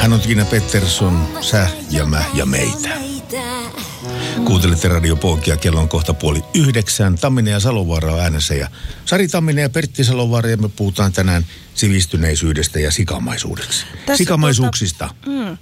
Hän on Tiina Pettersson, sä ja mä ja meitä. Kuuntelette Radio Poikia, kello on kohta 8:30. Tamminen ja Salovaara on äänessä ja Sari Tamminen ja Pertti Salovaara ja me puhutaan tänään sivistyneisyydestä ja sikamaisuuksista.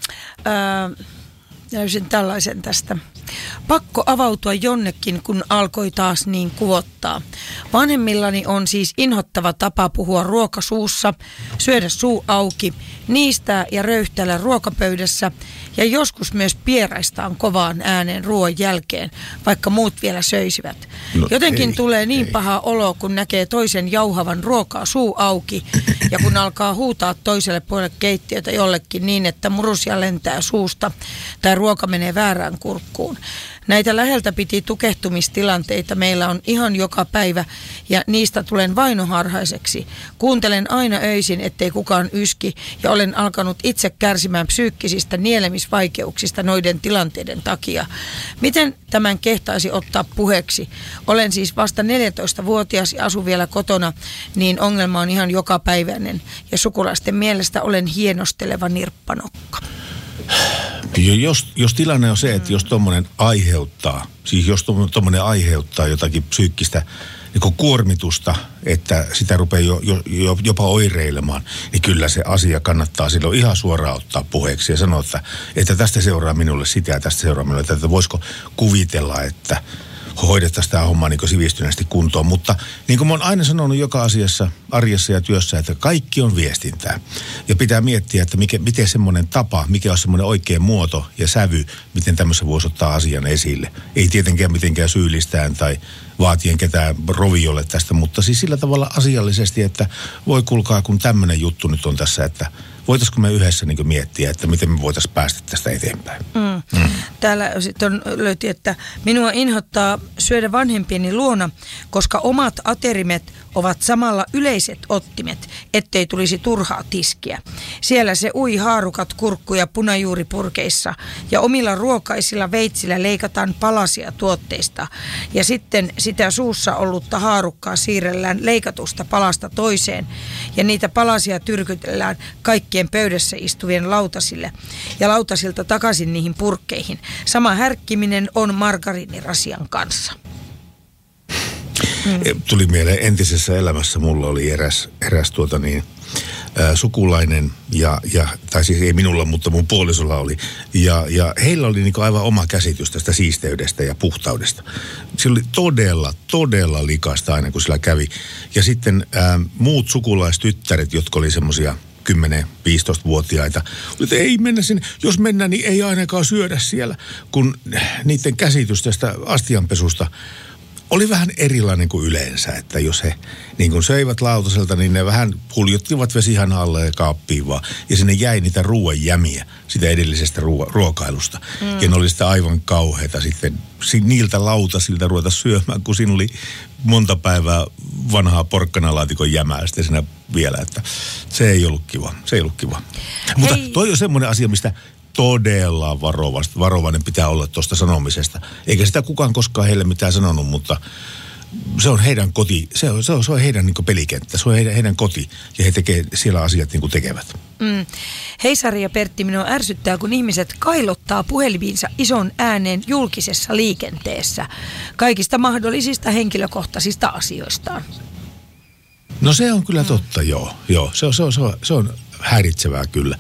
Löysin tällaisen tästä. Pakko avautua jonnekin, kun alkoi taas niin kuvottaa. Vanhemmillani on siis inhottava tapa puhua ruokasuussa, syödä suu auki, niistää ja röyhtäillä ruokapöydässä ja joskus myös pieraistaan kovaan ääneen ruoan jälkeen, vaikka muut vielä söisivät. Jotenkin tulee niin paha olo, kun näkee toisen jauhavan ruokaa suu auki ja kun alkaa huutaa toiselle puolelle keittiötä jollekin niin, että murusia lentää suusta tai ruoka menee väärään kurkkuun. Näitä läheltä piti tukehtumistilanteita meillä on ihan joka päivä ja niistä tulen vainoharhaiseksi. Kuuntelen aina öisin, ettei kukaan yski ja olen alkanut itse kärsimään psyykkisistä nielemisvaikeuksista noiden tilanteiden takia. Miten tämän kehtaisi ottaa puheeksi? Olen siis vasta 14-vuotias ja asun vielä kotona, niin ongelma on ihan jokapäiväinen ja sukulaisten mielestä olen hienosteleva nirppanokka. Jos tilanne on se, että jos tommonen aiheuttaa, siis jos tommonen aiheuttaa jotakin psyykkistä niin kuormitusta, että sitä rupeaa jopa oireilemaan, niin kyllä se asia kannattaa silloin ihan suoraan ottaa puheeksi ja sanoa, että tästä seuraa minulle sitä ja tästä seuraa minulle, että voisiko kuvitella, että hoidettaisiin tämä homma niin sivistyneesti kuntoon. Mutta niin kuin mä oon aina sanonut joka asiassa, arjessa ja työssä, että kaikki on viestintää. Ja pitää miettiä, että miten semmoinen tapa, mikä on semmoinen oikea muoto ja sävy, miten tämmöisen voisi ottaa asian esille. Ei tietenkään mitenkään syyllistään tai vaatien ketään roviolle tästä, mutta siis sillä tavalla asiallisesti, että voi kuulkaa, kun tämmöinen juttu nyt on tässä, että voitaisiko me yhdessä niin miettiä, että miten me voitaisiin päästä tästä eteenpäin. Täällä sitten löytyy, että minua inhottaa syödä vanhempieni luona, koska omat aterimet ovat samalla yleiset ottimet, ettei tulisi turhaa tiskiä. Siellä se ui haarukat kurkkuja punajuuripurkeissa ja omilla ruokaisilla veitsillä leikataan palasia tuotteista. Ja sitten sitä suussa ollutta haarukkaa siirrellään leikatusta palasta toiseen ja niitä palasia tyrkytellään kaikkien pöydässä istuvien lautasille ja lautasilta takaisin niihin purkkeihin. Sama härkkiminen on margariinirasian kanssa. Tuli mieleen entisessä elämässä, mulla oli eräs sukulainen, tai siis ei minulla, mutta mun puolisolla oli. Ja heillä oli niinku aivan oma käsitys tästä siisteydestä ja puhtaudesta. Se oli todella likasta aina, kun sillä kävi. Ja sitten muut sukulaistyttäret, jotka oli semmoisia 10-15-vuotiaita. Että ei mennä sinne. Jos mennään, niin ei ainakaan syödä siellä, kun niiden käsitys tästä astianpesusta oli vähän erilainen kuin yleensä, että jos he niin kuin söivät lautaselta, niin ne vähän puljuttivat vesihan alle ja kaappiin vaan. Ja sinne jäi niitä ruoan jämiä sitä edellisestä ruokailusta. Ja ne oli sitä aivan kauheita sitten niiltä lautasilta ruveta syömään, kun siinä oli monta päivää vanhaa porkkanalaatikon jämää sitten siinä vielä, että se ei ollut kiva. Mutta toi on semmoinen asia, mistä todella varovainen pitää olla tuosta sanomisesta. Eikä sitä kukaan koskaan heille mitään sanonut, mutta se on heidän koti, se on heidän niin kuin pelikenttä, se on heidän koti ja he tekee siellä asiat niin kuin tekevät. Hei Sari ja Pertti, minua ärsyttää, kun ihmiset kailottaa puhelimiinsa ison ääneen julkisessa liikenteessä kaikista mahdollisista henkilökohtaisista asioistaan. No se on kyllä totta, joo. Se on häiritsevää kyllä.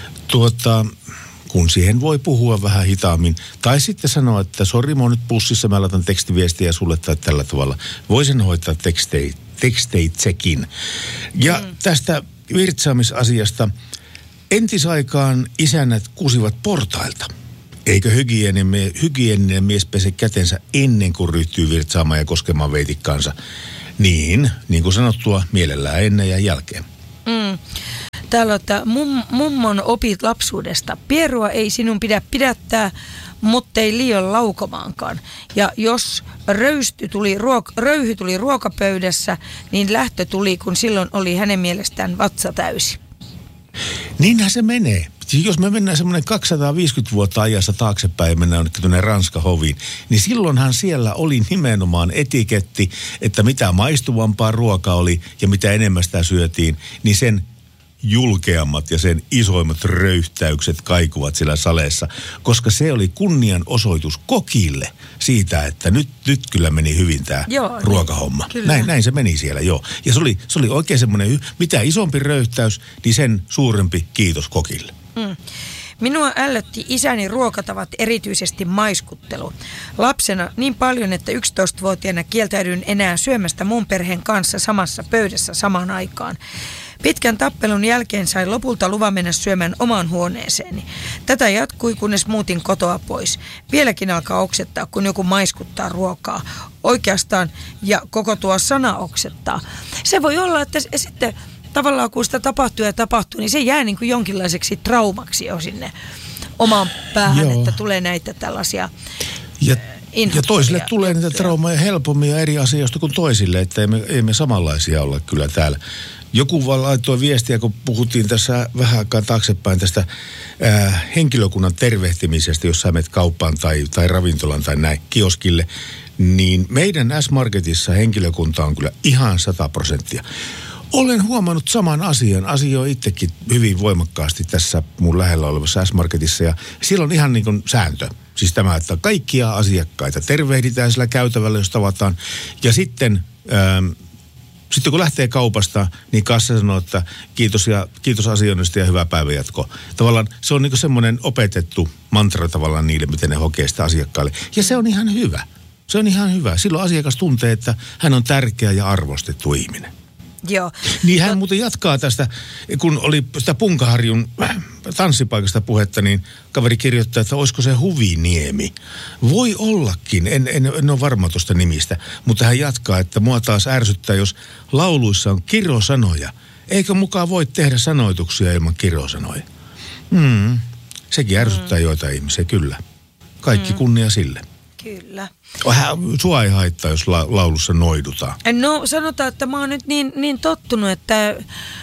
Kun siihen voi puhua vähän hitaammin. Tai sitten sanoa, että sori, mä oon nyt pussissa, mä laitan tekstiviestiä sulle tai tällä tavalla. Voisin hoitaa teksteitsekin. Ja tästä virtsaamisasiasta entisaikaan isännät kusivat portailta. Eikö hygieninen mies pese kätensä ennen kuin ryhtyy virtsaamaan ja koskemaan veitikkaansa? Niin kuin sanottua, mielellään ennen ja jälkeen. Täällä on, että mummon opit lapsuudesta. Pierua ei sinun pidä pidättää, mutta ei liian laukomaankaan. Ja jos röyhy tuli ruokapöydässä, niin lähtö tuli, kun silloin oli hänen mielestään vatsa täysi. Niinhän se menee. Jos me mennään semmoinen 250 vuotta ajassa taaksepäin ja mennään nyt tuonne Ranska-hoviin, niin silloinhan siellä oli nimenomaan etiketti, että mitä maistuvampaa ruoka oli ja mitä enemmän sitä syötiin, niin sen julkeammat ja sen isoimmat röyhtäykset kaikuvat siellä saleessa, koska se oli kunnianosoitus kokille siitä, että nyt kyllä meni hyvin tämä ruokahomma. Näin se meni siellä, joo. Ja se oli oikein semmoinen, mitä isompi röyhtäys, niin sen suurempi kiitos kokille. Minua ällötti isäni ruokatavat, erityisesti maiskuttelu. Lapsena niin paljon, että 11-vuotiaana kieltäydyin enää syömästä mun perheen kanssa samassa pöydässä samaan aikaan. Pitkän tappelun jälkeen sain lopulta luvan mennä syömään omaan huoneeseeni. Tätä jatkui, kunnes muutin kotoa pois. Vieläkin alkaa oksettaa, kun joku maiskuttaa ruokaa. Oikeastaan, ja koko tuo sana oksettaa. Se voi olla, että sitten tavallaan kun sitä tapahtuu, niin se jää niin kuin jonkinlaiseksi traumaksi jo sinne omaan päähän, että tulee näitä tällaisia ja toisille tulee niitä traumaa helpommin ja eri asioista kuin toisille, että ei me samanlaisia olla kyllä täällä. Joku vaan laittoi viestiä, kun puhuttiin tässä vähän aikaa taaksepäin tästä henkilökunnan tervehtimisestä, jos sä menet kauppaan tai ravintolan tai näin kioskille, niin meidän S-Marketissa henkilökunta on kyllä ihan 100%. Olen huomannut saman asian. Asioin itsekin hyvin voimakkaasti tässä mun lähellä olevassa S-Marketissa ja siellä on ihan niin kuin sääntö. Siis tämä, että kaikkia asiakkaita tervehditään sillä käytävällä, jos tavataan. Ja sitten kun lähtee kaupasta, niin kassa sanoo, että kiitos asioinnista ja hyvää päivänjatkoa. Tavallaan se on niin kuin semmoinen opetettu mantra tavallaan niille, miten ne hokee sitä asiakkaille. Ja se on ihan hyvä. Se on ihan hyvä. Silloin asiakas tuntee, että hän on tärkeä ja arvostettu ihminen. Joo. Niin hän muuten jatkaa tästä, kun oli sitä Punkaharjun tanssipaikasta puhetta, niin kaveri kirjoittaa, että olisiko se Huviniemi. Voi ollakin, en ole varma tuosta nimistä, mutta hän jatkaa, että mua taas ärsyttää, jos lauluissa on kirosanoja. Eikö mukaan voi tehdä sanoituksia ilman kirosanoja? Sekin ärsyttää joitain ihmisiä, kyllä. Kaikki kunnia sille. Kyllä. Sua ei haittaa, jos laulussa noidutaan. No sanotaan, että mä oon nyt niin tottunut, että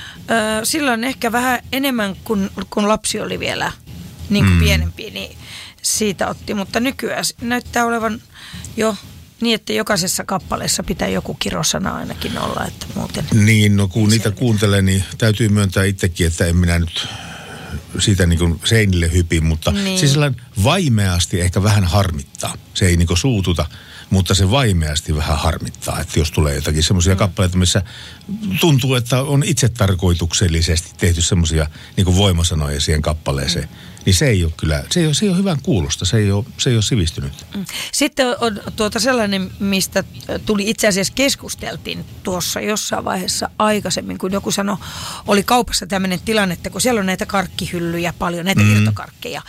silloin ehkä vähän enemmän kun lapsi oli vielä niin kuin pienempi, niin siitä otti. Mutta nykyään näyttää olevan jo niin, että jokaisessa kappaleessa pitää joku kirosana ainakin olla, että muuten... Niin, no kun niitä kuuntelee, niin täytyy myöntää itsekin, että en minä nyt siitä niin kuin seinille hypin, mutta se sellainen vaimeasti ehkä vähän harmittaa. Se ei niin kuin suututa, mutta se vaimeasti vähän harmittaa, että jos tulee jotakin semmoisia kappaleita, missä tuntuu, että on itse tarkoituksellisesti tehty semmoisia niin kuin voimasanoja siihen kappaleeseen, niin se ei ole kyllä, se ei ole hyvän kuulosta, se ei ole sivistynyt. Sitten on sellainen, mistä tuli itse asiassa keskusteltiin tuossa jossain vaiheessa aikaisemmin, kun joku sanoi, oli kaupassa tämmöinen tilanne, että kun siellä on näitä karkkihyllyjä paljon, näitä irtokarkkeja,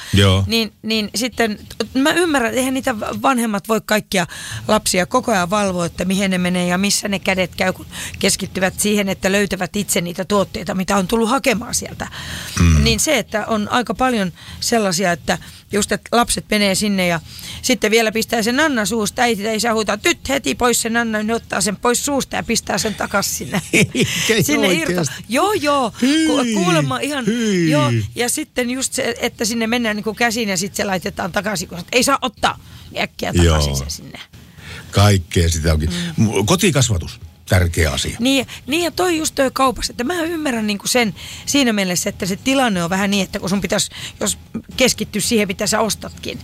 niin sitten mä ymmärrän, että eihän niitä vanhemmat voi kaikkia lapsia koko ajan valvoa, että mihin ne menee ja missä ne kädet käy, kun keskittyvät siihen, että löytävät itse niitä tuotteita, mitä on tullut hakemaan sieltä. Niin se, että on aika paljon sellaisia, että just että lapset menee sinne ja sitten vielä pistää sen Nanna suusta. Äiti ei saa huutaa, nyt heti pois sen Nanna, niin ottaa sen pois suusta ja pistää sen takaisin sinne irto. Joo, kuulemma ihan, joo. Ja sitten just se, että sinne mennään niin kuin käsiin ja sitten se laitetaan takaisin, kun ei saa ottaa äkkiä takaisin se sinne. Kaikkea sitä onkin. Kotikasvatus. Tärkeä asia. Niin ja toi kaupassa, että mä ymmärrän niinku sen siinä mielessä, että se tilanne on vähän niin, että kun sun pitäisi, jos keskittyä siihen, mitä sä ostatkin.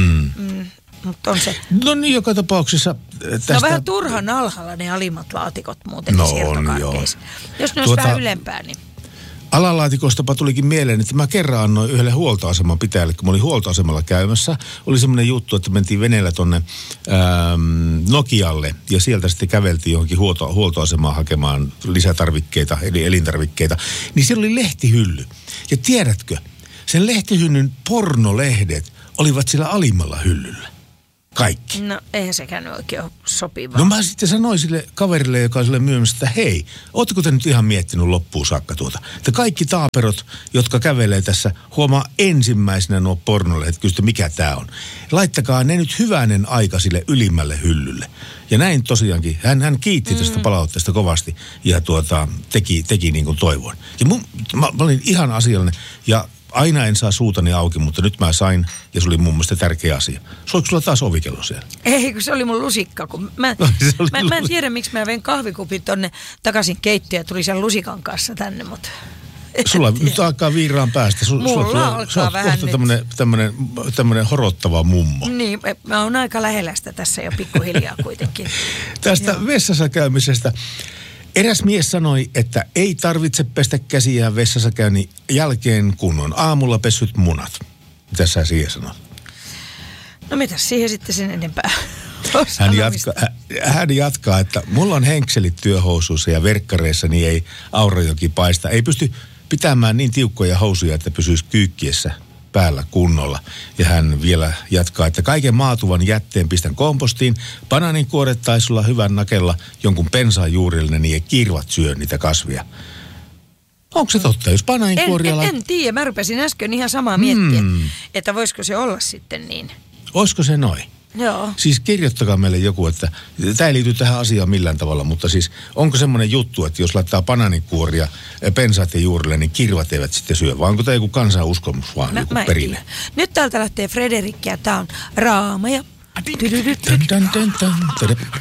Mutta on se. No niin, joka tapauksessa tästä... No vähän turhan alhaalla ne alimmat laatikot muutenkin siirtokarkeissa. Jos ne olisi vähän ylempää, niin... Alalaatikosta tulikin mieleen, että mä kerran annoin yhdelle huoltoaseman pitäjälle, kun mä olin huoltoasemalla käymässä. Oli semmoinen juttu, että mentiin veneellä tonne Nokialle ja sieltä sitten käveltiin johonkin huoltoasemaan hakemaan lisätarvikkeita, eli elintarvikkeita. Niin siellä oli lehtihylly. Ja tiedätkö, sen lehtihyllyn pornolehdet olivat siellä alimmalla hyllyllä. Kaikki. No eihän sekään oikein ole sopivaa. No mä sitten sanoin sille kaverille, joka on sille myymässä, että hei, ootteko te nyt ihan miettinyt loppuun saakka tuota? Että kaikki taaperot, jotka kävelee tässä, huomaa ensimmäisenä nuo pornolehdet, kysytte mikä tää on. Laittakaa ne nyt hyvänen aika sille ylimmälle hyllylle. Ja näin tosiaankin, hän kiitti tästä palautteesta kovasti ja teki niin kuin toivoin. Ja mä olin ihan asiallinen ja aina en saa suutani auki, mutta nyt mä sain, ja se oli mun mielestä tärkeä asia. Oliko sulla taas ovikello siellä? Ei, kun se oli mun lusikka. Mä en tiedä, miksi mä vein kahvikupin tonne takaisin keittiöön ja tuli sen lusikan kanssa tänne, mutta... Sulla nyt alkaa viiraan päästä. Mulla alkaa vähän nyt. Tämmönen horottava mummo. Niin, mä oon aika lähellä sitä tässä jo pikkuhiljaa kuitenkin. Tästä vessassa käymisestä. Eräs mies sanoi, että ei tarvitse pestä käsiään vessassa käynnin jälkeen, kun on aamulla pessyt munat. Mitä sä siihen sanot? No mitäs siihen sitten sen enempää? Hän jatkaa, että mulla on henkselit työhousuissa ja verkkareissa, niin ei Aurajoki paista. Ei pysty pitämään niin tiukkoja housuja, että pysyisi kyykkiessä päällä kunnolla. Ja hän vielä jatkaa, että kaiken maatuvan jätteen pistän kompostiin. Banaaninkuoret taisi olla hyvän nakella jonkun pensaan juurille, niin ei kirvat syö niitä kasvia. Onko se totta, jos banaaninkuoria... En tiedä, mä rupesin äsken ihan samaa miettiä, että voisiko se olla sitten niin. Olisiko se noin? Joo. Siis kirjoittakaa meille joku, että tämä ei liity tähän asiaan millään tavalla, mutta siis onko semmoinen juttu, että jos laittaa banaaninkuoria pensaiden juurille, niin kirvat eivät sitten syö, vai onko tämä joku kansanuskomus vaan joku perinne? Nyt täältä lähtee Frederik ja tämä on Raama ja...